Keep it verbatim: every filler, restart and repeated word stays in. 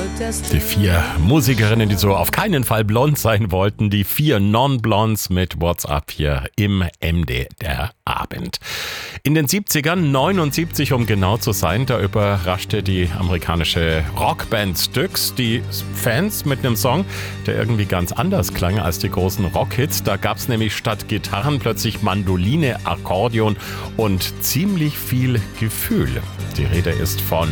Die vier Musikerinnen, die so auf keinen Fall blond sein wollten, die vier Non-Blondes mit WhatsApp hier im M D R Abend. In den siebzigern, neunundsiebzig um genau zu sein, da überraschte die amerikanische Rockband Styx die Fans mit einem Song, der irgendwie ganz anders klang als die großen Rockhits. Da gab es nämlich statt Gitarren plötzlich Mandoline, Akkordeon und ziemlich viel Gefühl. Die Rede ist von